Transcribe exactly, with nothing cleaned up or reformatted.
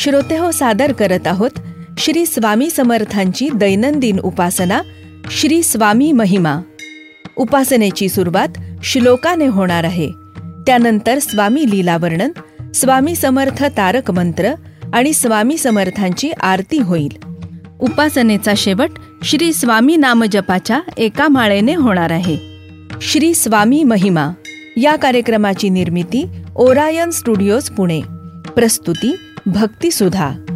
श्रोतेहो, सादर करत आहोत श्री स्वामी समर्थांची दैनंदिन उपासना, श्री स्वामी महिमा. उपासनेची सुरुवात श्लोकाने होणार आहे. त्यानंतर स्वामी लीला वर्णन, स्वामी समर्थ तारक मंत्र आणि स्वामी समर्थांची आरती होईल. उपासनेचा शेवट श्री स्वामी नामजपाच्या एका माळेने होणार आहे. श्री स्वामी महिमा या कार्यक्रमाची निर्मिती ओरायन स्टुडिओज पुणे. प्रस्तुती भक्ती सुधा.